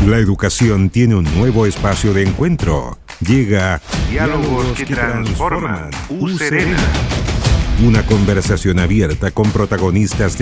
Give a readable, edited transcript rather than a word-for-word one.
La educación tiene un nuevo espacio de encuentro. Llega Diálogos que transforman. U Serena. Una conversación abierta con protagonistas de